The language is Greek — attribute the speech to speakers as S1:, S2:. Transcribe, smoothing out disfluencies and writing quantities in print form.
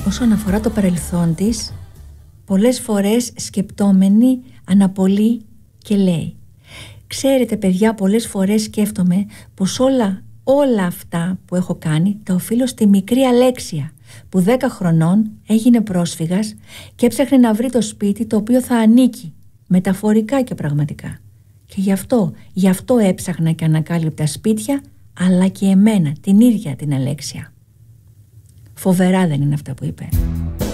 S1: όσον αφορά το παρελθόν της, πολλές φορές σκεπτόμενη αναπολύει και λέει: «Ξέρετε παιδιά, πολλές φορές σκέφτομαι πως όλα αυτά που έχω κάνει τα οφείλω στη μικρή Αλέξια, που 10 χρονών έγινε πρόσφυγας και έψαχνε να βρει το σπίτι το οποίο θα ανήκει, μεταφορικά και πραγματικά. Και γι' αυτό έψαχνα και ανακάλυπτα σπίτια, αλλά και εμένα, την ίδια την Αλέξια». Φοβερά δεν είναι αυτά που είπε?